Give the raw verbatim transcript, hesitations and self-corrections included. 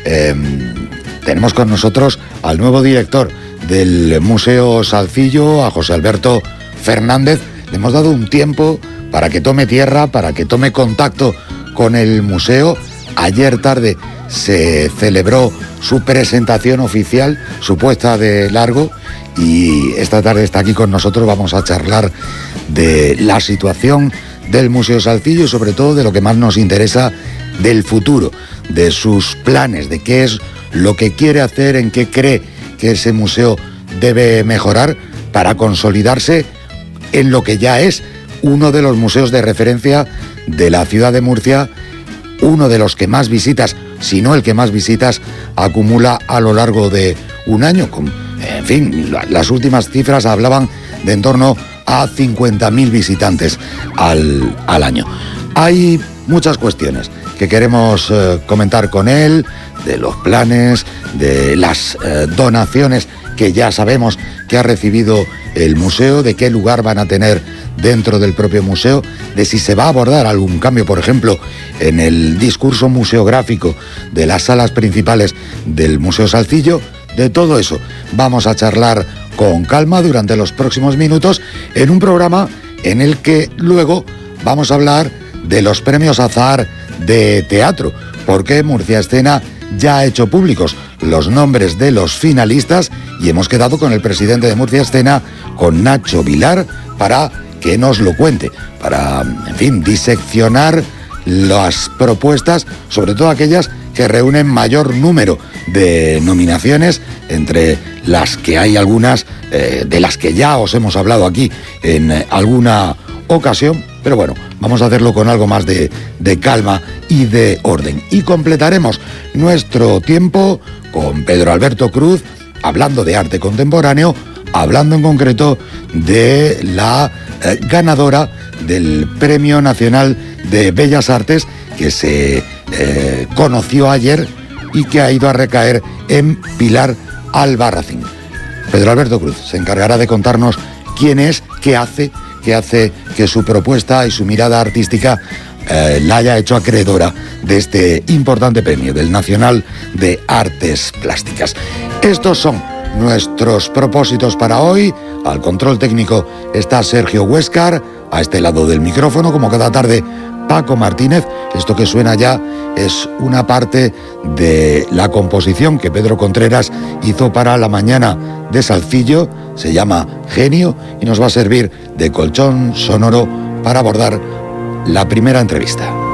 eh, tenemos con nosotros al nuevo director del Museo Salcillo, a José Alberto Fernández. Le hemos dado un tiempo para que tome tierra, para que tome contacto con el museo. Ayer tarde se celebró su presentación oficial, su puesta de largo, y esta tarde está aquí con nosotros. Vamos a charlar de la situación del Museo Salcillo y sobre todo de lo que más nos interesa, del futuro, de sus planes, de qué es lo que quiere hacer, en qué cree que ese museo debe mejorar para consolidarse en lo que ya es uno de los museos de referencia de la ciudad de Murcia, uno de los que más visitas, si no el que más visitas, acumula a lo largo de un año. En fin, las últimas cifras hablaban de en torno a cincuenta mil visitantes al, al año. Hay muchas cuestiones que queremos eh, comentar con él, de los planes, de las eh, donaciones que ya sabemos que ha recibido el museo, de qué lugar van a tener dentro del propio museo, de si se va a abordar algún cambio, por ejemplo, en el discurso museográfico de las salas principales del Museo Salcillo. De todo eso vamos a charlar con calma durante los próximos minutos en un programa en el que luego vamos a hablar de los premios Azahar de teatro, porque Murcia Escena ya ha hecho públicos los nombres de los finalistas y hemos quedado con el presidente de Murcia Escena, con Nacho Vilar, para que nos lo cuente, para, en fin, diseccionar las propuestas, sobre todo aquellas que reúnen mayor número de nominaciones, entre las que hay algunas eh, de las que ya os hemos hablado aquí en eh, alguna ocasión, pero bueno, vamos a hacerlo con algo más de, de calma y de orden. Y completaremos nuestro tiempo con Pedro Alberto Cruz, hablando de arte contemporáneo, hablando en concreto de la eh, ganadora del Premio Nacional de Bellas Artes, que se eh, conoció ayer y que ha ido a recaer en Pilar Albarracín. Pedro Alberto Cruz se encargará de contarnos quién es, qué hace, qué hace que su propuesta y su mirada artística eh, la haya hecho acreedora de este importante premio del Nacional de Artes Plásticas. Estos son nuestros propósitos para hoy. Al control técnico está Sergio Huéscar, a este lado del micrófono, como cada tarde, Paco Martínez. Esto que suena ya es una parte de la composición que Pedro Contreras hizo para la mañana de Salcillo. Se llama Genio y nos va a servir de colchón sonoro para abordar la primera entrevista.